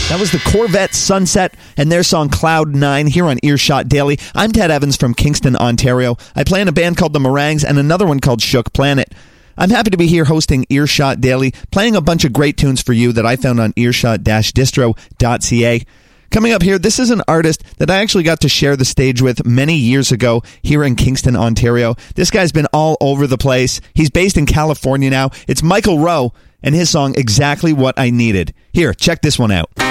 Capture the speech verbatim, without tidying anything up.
That was the Corvette Sunset and their song Cloud nine here on Earshot Daily. I'm Ted Evans from Kingston, Ontario. I play in a band called The Meringues and another one called Shook Planet. I'm happy to be here hosting Earshot Daily, playing a bunch of great tunes for you that I found on earshot dash distro dot c a. Coming up here, this is an artist that I actually got to share the stage with many years ago here in Kingston, Ontario. This guy's been all over the place. He's based in California now. It's Michael Rowe and his song Exactly What I Needed. Here, check this one out.